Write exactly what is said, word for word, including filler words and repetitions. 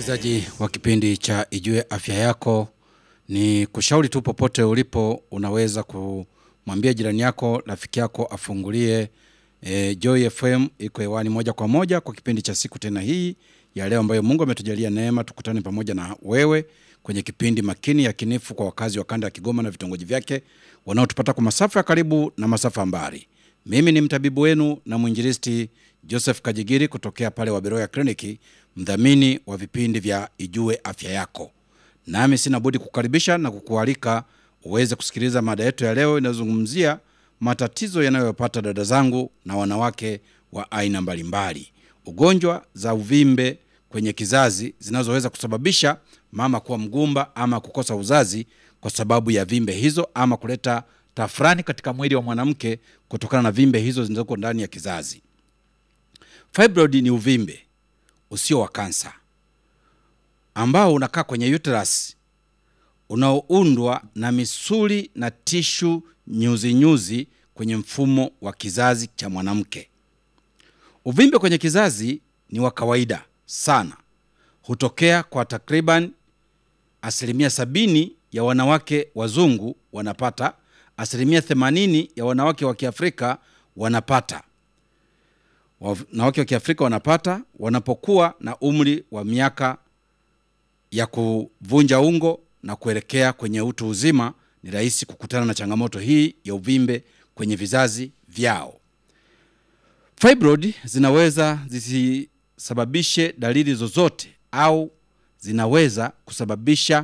Msikilizaji wa kipindi cha Ijue Afya Yako, ni kushauri tu popote ulipo unaweza kumwambia jirani yako, rafiki yako afungulie e, Joy F M iko hewani moja kwa moja kwa kipindi cha siku tena hii ya leo ambayo Mungu ametujalia neema tukutane pamoja na wewe kwenye kipindi makini ya kinifu kwa wakazi wa kanda ya Kigoma na vitongoji vyake wanaotupata kwa masafa ya karibu na masafa mbali. Mimi ni mtabibu wenu na mwinjilisti Joseph Kajigiri kutokea pale Waberoya Kliniki, mdhamini wa vipindi vya Ijue Afya Yako. Nami sina budi kukaribisha na kukualika uweze kusikiliza mada yetu ya leo inayozungumzia matatizo yanayopata dada zangu na wanawake wa aina mbalimbali. Ugonjwa za uvimbe kwenye kizazi zinazoweza kusababisha mama kuwa mgumba ama kukosa uzazi kwa sababu ya vimbe hizo, ama kuleta tafrani katika mwili wa mwanamke kutokana na vimbe hizo zinazoko ndani ya kizazi. Fibroid ni uvimbe usio wa kansa ambao unakaa kwenye uterus, unaoundwa na misuli na tishu nyuzi nyuzi kwenye mfumo wa kizazi cha mwanamke. Uvimbe kwenye kizazi ni wa kawaida sana. Hutokea kwa takriban asilimia sabini ya wanawake wazungu wanapata, asilimia themanini ya wanawake wa Kiafrika wanapata. Wanawake wa Kiafrika wanapata wanapokuwa na umri wa miaka ya kuvunja ungo na kuelekea kwenye utu uzima. Ni rahisi kukutana na changamoto hii ya uvimbe kwenye vizazi vyao. Fibroid zinaweza zisababishe dalili zozote au zinaweza kusababisha